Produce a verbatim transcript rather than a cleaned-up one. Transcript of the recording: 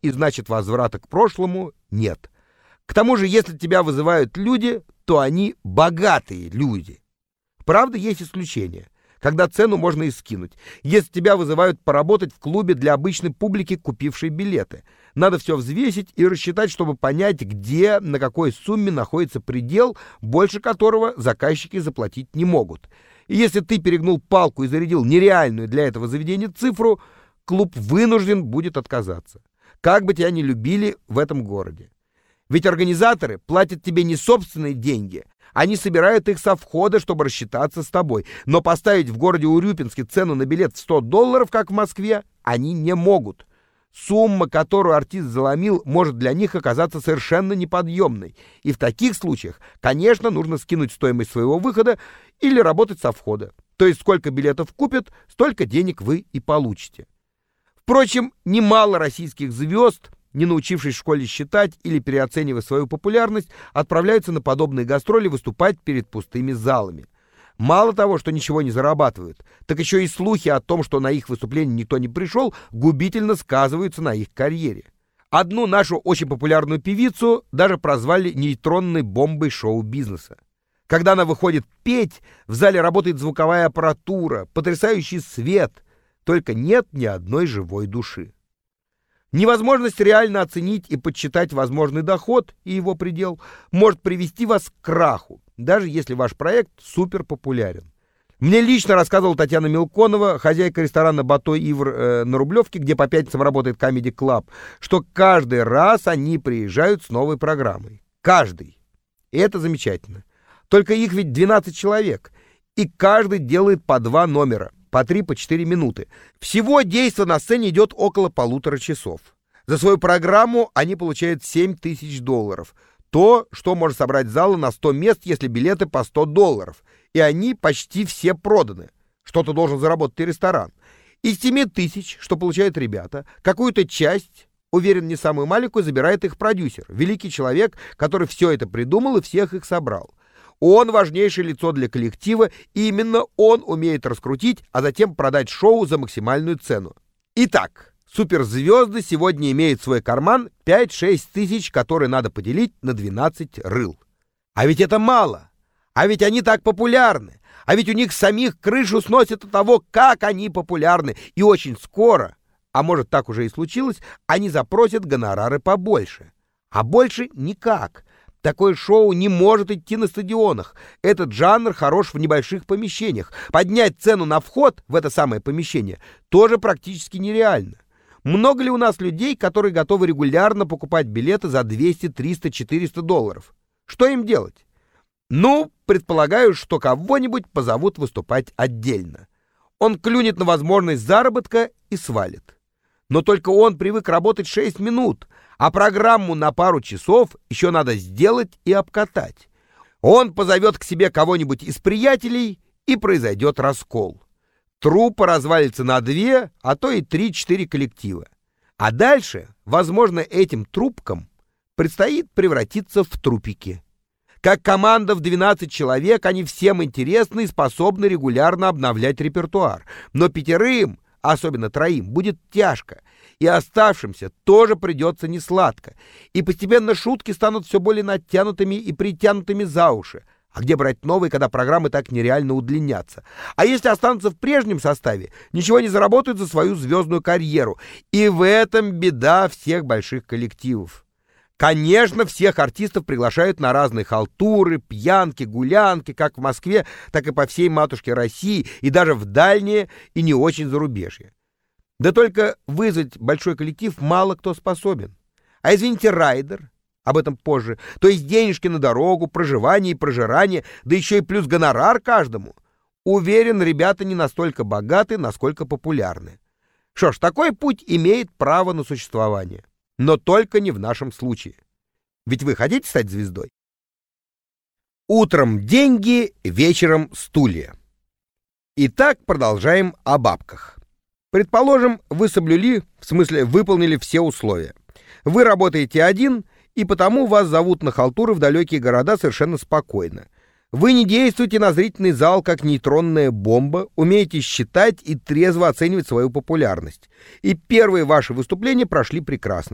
и значит возврата к прошлому нет. К тому же, если тебя вызывают люди, то они богатые люди. Правда, есть исключения, когда цену можно и скинуть. Если тебя вызывают поработать в клубе для обычной публики, купившей билеты, надо все взвесить и рассчитать, чтобы понять, где, на какой сумме находится предел, больше которого заказчики заплатить не могут. И если ты перегнул палку и зарядил нереальную для этого заведения цифру, клуб вынужден будет отказаться. Как бы тебя ни любили в этом городе. Ведь организаторы платят тебе не собственные деньги, они собирают их со входа, чтобы рассчитаться с тобой. Но поставить в городе Урюпинске цену на билет в сто долларов, как в Москве, они не могут. Сумма, которую артист заломил, может для них оказаться совершенно неподъемной. И в таких случаях, конечно, нужно скинуть стоимость своего выхода или работать со входа. То есть сколько билетов купят, столько денег вы и получите. Впрочем, немало российских звезд, не научившись в школе считать или переоценивая свою популярность, отправляются на подобные гастроли выступать перед пустыми залами. Мало того, что ничего не зарабатывают, так еще и слухи о том, что на их выступление никто не пришел, губительно сказываются на их карьере. Одну нашу очень популярную певицу даже прозвали нейтронной бомбой шоу-бизнеса. Когда она выходит петь, в зале работает звуковая аппаратура, потрясающий свет, только нет ни одной живой души. Невозможность реально оценить и подсчитать возможный доход и его предел может привести вас к краху, даже если ваш проект супер популярен. Мне лично рассказывала Татьяна Мелконова, хозяйка ресторана «Бато Ивр» э, на Рублевке, где по пятницам работает Comedy Club, что каждый раз они приезжают с новой программой. Каждый. И это замечательно. Только их ведь двенадцать человек, и каждый делает по два номера. По три, по четыре минуты. Всего действо на сцене идет около полутора часов. За свою программу они получают семь тысяч долларов. То, что может собрать зала на сто мест, если билеты по сто долларов. И они почти все проданы. Что-то должен заработать и ресторан. Из семи тысяч, что получают ребята, какую-то часть, уверен, не самую маленькую, забирает их продюсер. Великий человек, который все это придумал и всех их собрал. Он важнейшее лицо для коллектива, и именно он умеет раскрутить, а затем продать шоу за максимальную цену. Итак, суперзвезды сегодня имеют в свой карман пять-шесть тысяч, которые надо поделить на двенадцать рыл. А ведь это мало. А ведь они так популярны. А ведь у них самих крышу сносит от того, как они популярны. И очень скоро, а может так уже и случилось, они запросят гонорары побольше. А больше никак. Такое шоу не может идти на стадионах. Этот жанр хорош в небольших помещениях. Поднять цену на вход в это самое помещение тоже практически нереально. Много ли у нас людей, которые готовы регулярно покупать билеты за двести, триста, четыреста долларов? Что им делать? Ну, предполагаю, что кого-нибудь позовут выступать отдельно. Он клюнет на возможность заработка и свалит. Но только он привык работать шесть минут, а программу на пару часов еще надо сделать и обкатать. Он позовет к себе кого-нибудь из приятелей, и произойдет раскол. Труппа развалится на две, а то и три-четыре коллектива. А дальше, возможно, этим труппкам предстоит превратиться в трупики. Как команда в двенадцать человек, они всем интересны и способны регулярно обновлять репертуар. Но пятерым, особенно троим, будет тяжко. И оставшимся тоже придется несладко. И постепенно шутки станут все более натянутыми и притянутыми за уши. А где брать новые, когда программы так нереально удлинятся? А если останутся в прежнем составе, ничего не заработают за свою звездную карьеру. И в этом беда всех больших коллективов. Конечно, всех артистов приглашают на разные халтуры, пьянки, гулянки, как в Москве, так и по всей матушке России, и даже в дальние и не очень зарубежье. Да только вызвать большой коллектив мало кто способен. А извините, райдер, об этом позже, то есть денежки на дорогу, проживание и прожирание, да еще и плюс гонорар каждому. Уверен, ребята не настолько богаты, насколько популярны. Что ж, такой путь имеет право на существование. Но только не в нашем случае. Ведь вы хотите стать звездой? Утром деньги, вечером стулья. Итак, продолжаем о бабках. Предположим, вы соблюли, в смысле выполнили все условия. Вы работаете один, и потому вас зовут на халтуры в далекие города совершенно спокойно. Вы не действуете на зрительный зал как нейтронная бомба, умеете считать и трезво оценивать свою популярность. И первые ваши выступления прошли прекрасно.